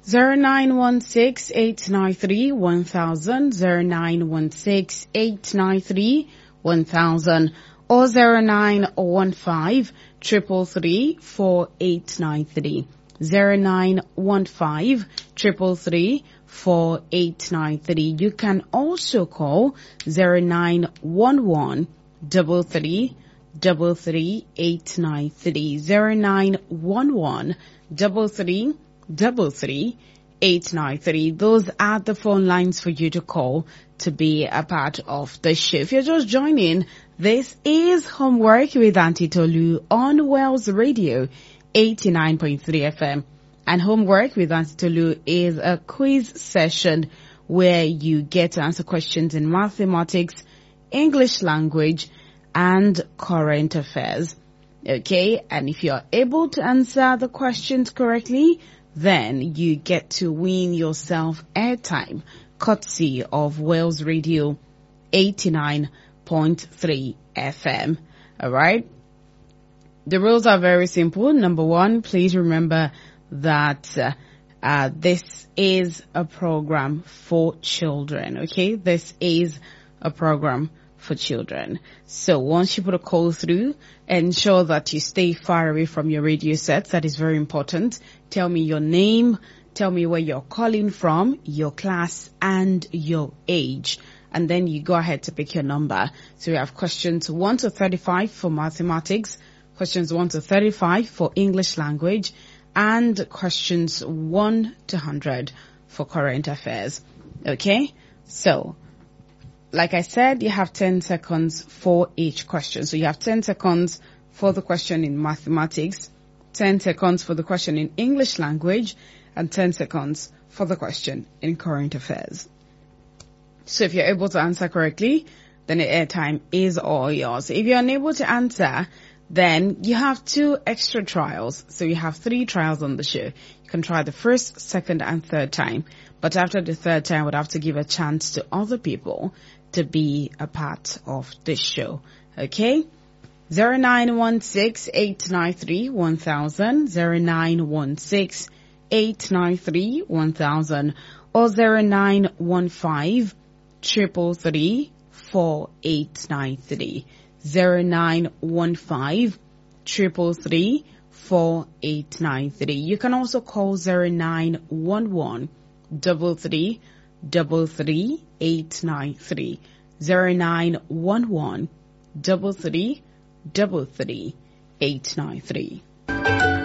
0916-893-1000, 0916-893-1000, or 0915-333-4893, 0915-333-4893. You can also call 0911-33-893, 0911-33-893. Those are the phone lines for you to call to be a part of the show. If you're just joining, this is Homework with Auntie Tolu on Wells Radio 89.3 FM. And Homework with Auntie Tolu is a quiz session where you get to answer questions in mathematics, English language, and current affairs. Okay, and if you're able to answer the questions correctly, then you get to win yourself airtime, courtesy of Wales Radio 89.3 FM. All right. The rules are very simple. Number one, please remember that this is a program for children. Okay, this is a program for children. So once you put a call through, ensure that you stay far away from your radio set. That is very important. Tell me your name, tell me where you're calling from, your class, and your age. And then you go ahead to pick your number. So we have questions 1 to 35 for mathematics, questions 1 to 35 for English language, and questions 1 to 100 for current affairs. Okay? So, like I said, you have 10 seconds for each question. So you have 10 seconds for the question in mathematics, 10 seconds for the question in English language, and 10 seconds for the question in current affairs. So if you're able to answer correctly, then the airtime is all yours. If you're unable to answer, then you have 2 extra trials. So you have 3 trials on the show. You can try the first, second, and third time. But after the third time, we'd have to give a chance to other people to be a part of this show. Okay? 0916-893-1000, 0916-893-1000, or 0915-333-4893, 0915-333-4893. You can also call 0911-33-893, 0911-33-893.